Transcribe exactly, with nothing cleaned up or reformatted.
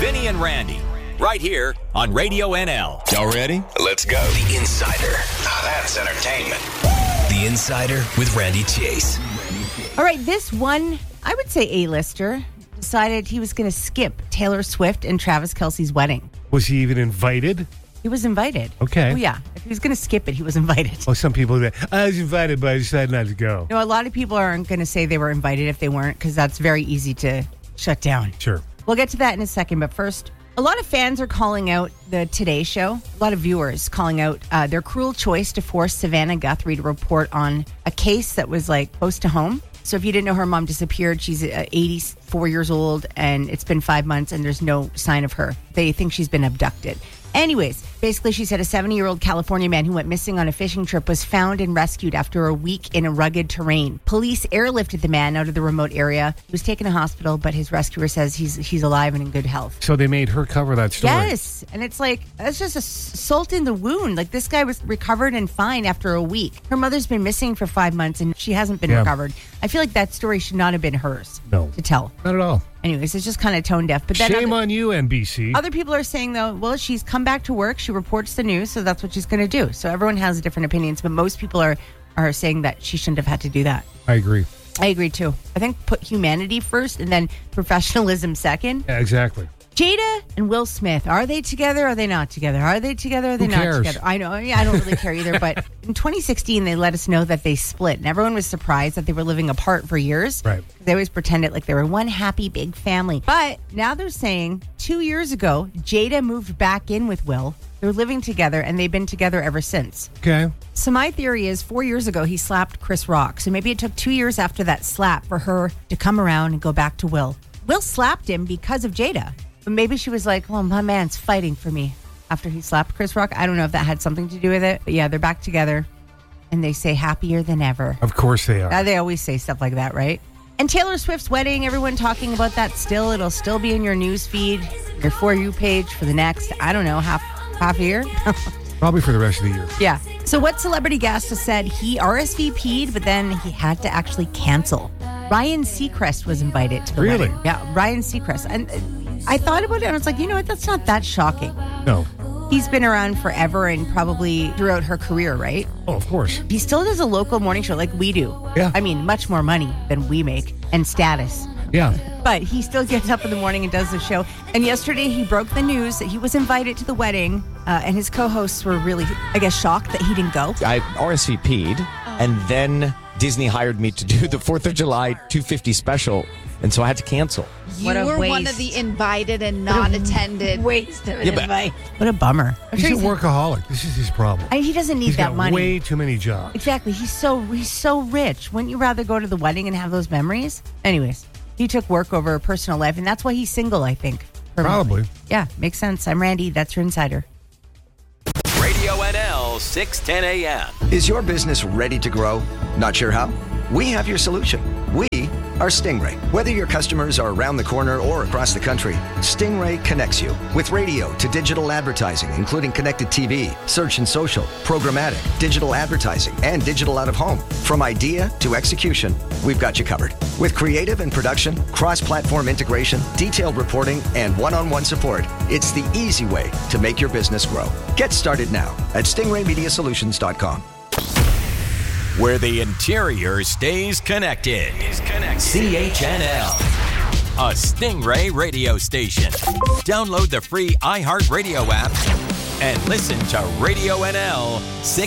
Vinny and Randy, right here on Radio N L. Y'all ready? Let's go. The Insider. Now that's entertainment. The Insider with Randy Chase. All right, this one, I would say A-lister, decided he was going to skip Taylor Swift and Travis Kelce's wedding. Was he even invited? He was invited. Okay. Oh, yeah. If he was going to skip it, he was invited. Well, some people say, I was invited, but I decided not to go. No, a lot of people aren't going to say they were invited if they weren't, because that's very easy to shut down. Sure. We'll get to that in a second, but first, a lot of fans are calling out the Today Show. A lot of viewers calling out uh, their cruel choice to force Savannah Guthrie to report on a case that was like close to home. So if you didn't know, her mom disappeared. She's uh, eighty-four years old, and it's been five months, and there's no sign of her. They think she's been abducted. Anyways, basically, she said a seventy-year-old California man who went missing on a fishing trip was found and rescued after a week in a rugged terrain. Police airlifted the man out of the remote area. He was taken to hospital, but his rescuer says he's he's alive and in good health. So they made her cover that story. Yes, and it's like, that's just a salt in the wound. Like, this guy was recovered and fine after a week. Her mother's been missing for five months, and she hasn't been Yeah. recovered. I feel like that story should not have been hers No. to tell. Not at all. Anyways, it's just kind of tone deaf. But then Shame other, on you, N B C. other people are saying, though, well, she's come back to work. She reports the news, so that's what she's going to do. So everyone has different opinions, but most people are, are saying that she shouldn't have had to do that. I agree. I agree, too. I think put humanity first and then professionalism second. Yeah, exactly. Jada and Will Smith, are they together? Are they not together? Are they together? Are they Who not cares? together? I know. I, mean, I don't really care either. But in twenty sixteen, they let us know that they split. And everyone was surprised that they were living apart for years. Right. They always pretended like they were one happy big family. But now they're saying two years ago, Jada moved back in with Will. They're living together, and they've been together ever since. Okay. So my theory is four years ago, he slapped Chris Rock. So maybe it took two years after that slap for her to come around and go back to Will. Will slapped him because of Jada. But maybe she was like, well, my man's fighting for me after he slapped Chris Rock. I don't know if that had something to do with it. But yeah, they're back together, and they say happier than ever. Of course they are. Uh, they always say stuff like that, right? And Taylor Swift's wedding, everyone talking about that still. It'll still be in your news feed, your For You page for the next, I don't know, half, half a year. Probably for the rest of the year. Yeah. So what celebrity guest has said he R S V P'd, but then he had to actually cancel? Ryan Seacrest was invited to the Really? wedding. Yeah, Ryan Seacrest. And uh, I thought about it, and I was like, you know what? That's not that shocking. No. He's been around forever and probably throughout her career, right? Oh, of course. He still does a local morning show like we do. Yeah. I mean, much more money than we make and status. Yeah. But he still gets up in the morning and does the show. And yesterday he broke the news that he was invited to the wedding, uh, and his co-hosts were really, I guess, shocked that he didn't go. I R S V P'd, and then Disney hired me to do the fourth of July two fifty special, and so I had to cancel. You What a were one waste. of the invited and not attended. Waste of an Yeah, but- invite. What a bummer. I'm He's sure a he's- workaholic. This is his problem. I, he doesn't need He's that got money. way too many jobs. Exactly. He's so he's so rich. Wouldn't you rather go to the wedding and have those memories? Anyways, he took work over a personal life, and that's why he's single, I think. permanently. Probably. Yeah, makes sense. I'm Randy. That's your Insider. Radio N L, six ten a.m. Is your business ready to grow? Not sure how? We have your solution. We are Stingray. Whether your customers are around the corner or across the country, Stingray connects you with radio to digital advertising, including connected T V, search and social, programmatic, digital advertising, and digital out of home. From idea to execution, we've got you covered. With creative and production, cross-platform integration, detailed reporting, and one-on-one support, it's the easy way to make your business grow. Get started now at stingray media solutions dot com. Where the interior stays connected. Is connected. C H N L, a Stingray radio station. Download the free iHeartRadio app and listen to Radio N L six